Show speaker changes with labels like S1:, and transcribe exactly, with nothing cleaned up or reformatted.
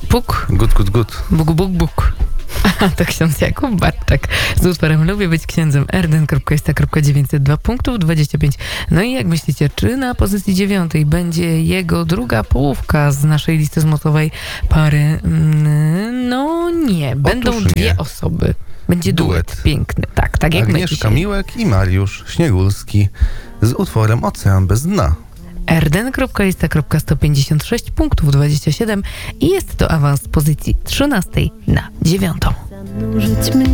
S1: puk.
S2: Good, good, good.
S1: Buk, buk, buk. To ksiądz Jakub Barczak z utworem Lubię być księdzem. erden kropka jest kropka dziewięćset dwa punktów dwadzieścia pięć. No i jak myślicie, czy na pozycji dziewiątej będzie jego druga połówka z naszej listy zmotowej pary? No nie, będą
S2: Otóż
S1: dwie
S2: nie.
S1: osoby. Będzie duet.
S2: Duet.
S1: Piękny, tak, tak jak my
S2: Agnieszka
S1: dzisiaj.
S2: Miłek i Mariusz Śniegulski z utworem Ocean bez dna.
S1: erden kropka jest kropka sto pięćdziesiąt sześć punktów dwadzieścia siedem i jest to awans z pozycji trzynastej na dziewiątą.
S3: Zanurzyć mnie